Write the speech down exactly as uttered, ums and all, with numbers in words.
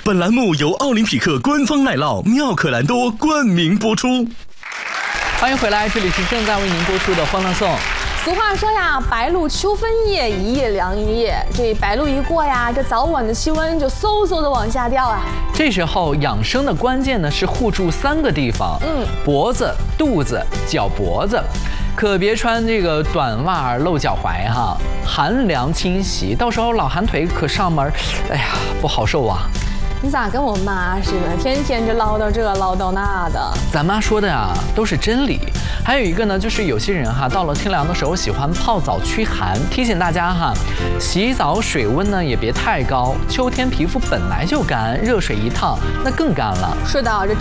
本栏目由奥林匹克官方奶酪妙可蓝多冠名播出。 欢迎回来，这里是正在为您播出的《欢乐颂》。 俗话说呀，白露秋分夜，一夜凉一夜。这白露一过呀，这早晚的气温就嗖嗖的往下掉啊。 这时候养生的关键呢是护住三个地方，嗯，脖子、肚子、脚脖子，可别穿这个短袜露脚踝哈，寒凉侵袭，到时候老寒腿可上门，哎呀，不好受啊。 你咋跟我妈似的，天天就唠叨这唠叨那的？ 咱妈说的呀都是真理。还有一个呢，就是有些人哈，到了天凉的时候喜欢泡澡驱寒，提醒大家哈，洗澡水温呢也别太高，秋天皮肤本来就干，热水一烫那更干了。 是的，这